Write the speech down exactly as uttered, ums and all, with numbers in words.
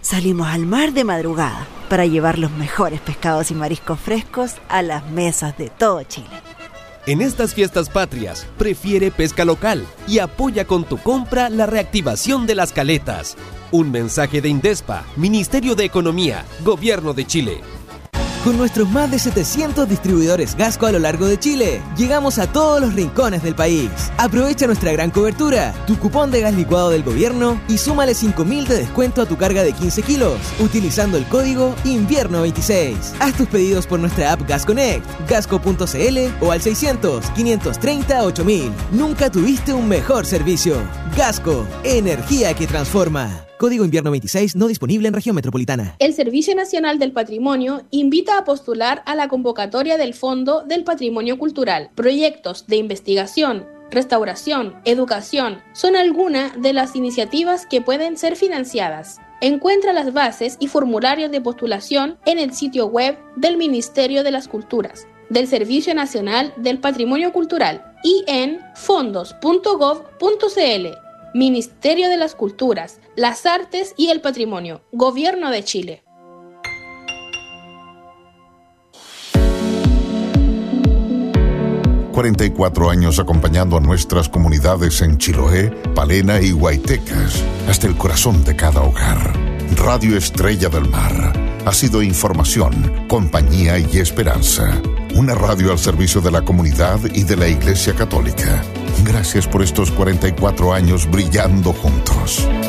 salimos al mar de madrugada para llevar los mejores pescados y mariscos frescos a las mesas de todo Chile. En estas fiestas patrias, prefiere pesca local y apoya con tu compra la reactivación de las caletas. Un mensaje de Indespa, Ministerio de Economía, Gobierno de Chile. Con nuestros más de setecientos distribuidores Gasco a lo largo de Chile, llegamos a todos los rincones del país. Aprovecha nuestra gran cobertura, tu cupón de gas licuado del gobierno y súmale cinco mil de descuento a tu carga de quince kilos, utilizando el código invierno veintiséis. Haz tus pedidos por nuestra app Gas Connect, gasco punto c l o al seiscientos, quinientos treinta, ocho mil. Nunca tuviste un mejor servicio. Gasco, energía que transforma. Código invierno veintiséis, no disponible en región metropolitana. El Servicio Nacional del Patrimonio invita a postular a la convocatoria del Fondo del Patrimonio Cultural. Proyectos de investigación, restauración, educación son algunas de las iniciativas que pueden ser financiadas. Encuentra las bases y formularios de postulación en el sitio web del Ministerio de las Culturas, del Servicio Nacional del Patrimonio Cultural y en fondos punto gov punto c l. Ministerio de las Culturas, las Artes y el Patrimonio, Gobierno de Chile. cuarenta y cuatro años acompañando a nuestras comunidades en Chiloé, Palena y Huaytecas, hasta el corazón de cada hogar. Radio Estrella del Mar ha sido información, compañía y esperanza. Una radio al servicio de la comunidad y de la Iglesia Católica. Gracias por estos cuarenta y cuatro años brillando juntos.